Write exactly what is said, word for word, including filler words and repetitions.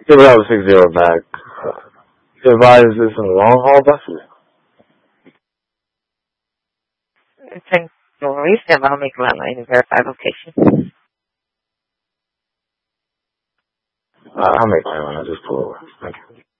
Yeah, but I was six zero back. Uh, advise this in long haul buses. Thank you. Stand by. I'll make a line and verify location. Uh, I'll make my one. I'll just pull over. Thank you.